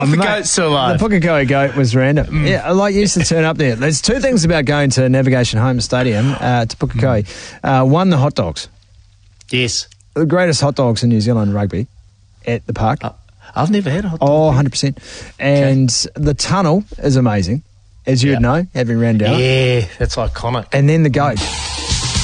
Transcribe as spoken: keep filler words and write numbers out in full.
The Mate, goat's still alive. The Pukekohe goat was random. Mm. Yeah, I like used to turn up there. There's two things about going to Navigation Home Stadium uh, to Pukekohe. Uh, one, the hot dogs. Yes. The greatest hot dogs in New Zealand rugby at the park. Uh, I've never had a hot dog. Oh, one hundred percent. And okay. the tunnel is amazing, as you'd yep. know, having ran down. Yeah, that's iconic. And then the goat.